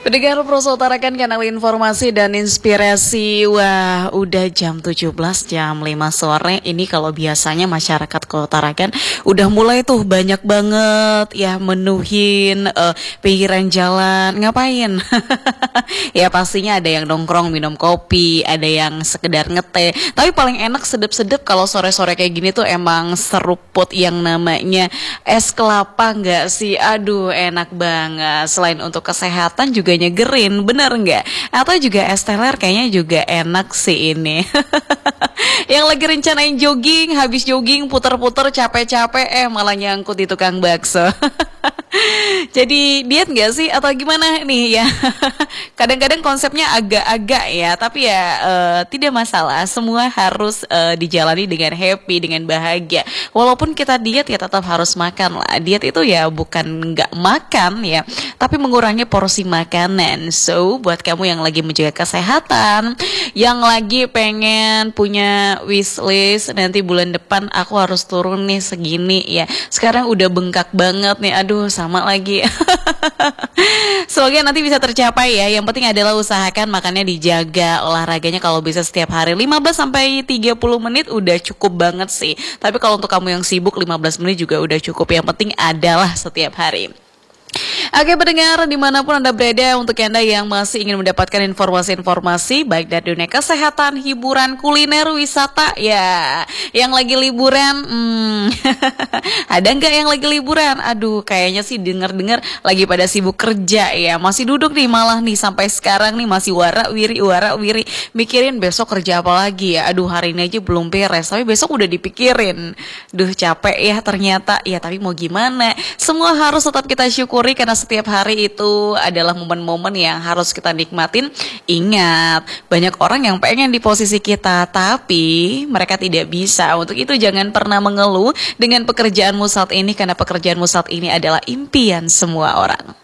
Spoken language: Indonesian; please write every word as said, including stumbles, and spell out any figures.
Pendengar Pros utarakan kanal informasi dan inspirasi. Wah, udah jam tujuh belas, jam lima sore. Ini kalau biasanya masyarakat Kota Tarakan udah mulai tuh banyak banget ya menuhin uh, pinggiran jalan. Ngapain? Ya pastinya ada yang nongkrong minum kopi, ada yang sekedar ngeteh. Tapi paling enak sedep-sedep kalau sore-sore kayak gini tuh emang seruput yang namanya es kelapa, nggak sih? Aduh, enak banget. Selain untuk kesehatan juga nyegerin, bener nggak? Atau juga es teler kayaknya juga enak sih ini. Yang lagi rencanain jogging, habis jogging puter-puter capek-capek, eh malah nyangkut di tukang bakso. Jadi diet nggak sih atau gimana nih ya? Kadang-kadang konsepnya agak-agak ya, tapi ya uh, tidak masalah. Semua harus uh, dijalani dengan happy, dengan bahagia. Walaupun kita diet ya tetap harus makan lah. Diet itu ya bukan nggak makan ya, tapi mengurangi porsi makanan. So buat kamu yang lagi menjaga kesehatan, yang lagi pengen punya wishlist nanti bulan depan aku harus turun nih segini ya. Sekarang udah bengkak banget nih, aduh sama lagi. Semoga nanti bisa tercapai ya. Yang penting adalah usahakan makannya dijaga, olahraganya kalau bisa setiap hari lima belas sampai tiga puluh menit udah cukup banget sih. Tapi kalau untuk kamu yang sibuk lima belas menit juga udah cukup. Yang penting adalah setiap hari. Oke pendengar, dimanapun Anda berada, untuk Anda yang masih ingin mendapatkan informasi-informasi baik dari dunia kesehatan, hiburan, kuliner, wisata, ya yang lagi liburan, hmm, ada nggak yang lagi liburan? Aduh, kayaknya sih denger-dengar lagi pada sibuk kerja ya, masih duduk nih malah nih sampai sekarang nih masih warak-wiri, warak-wiri, mikirin besok kerja apa lagi ya. Aduh, hari ini aja belum beres, tapi besok udah dipikirin. Duh, capek ya ternyata, ya tapi mau gimana? Semua harus tetap kita syukuri karena setiap hari itu adalah momen-momen yang harus kita nikmatin. Ingat, banyak orang yang pengen di posisi kita, tapi mereka tidak bisa. Untuk itu jangan pernah mengeluh dengan pekerjaanmu saat ini, karena pekerjaanmu saat ini adalah impian semua orang.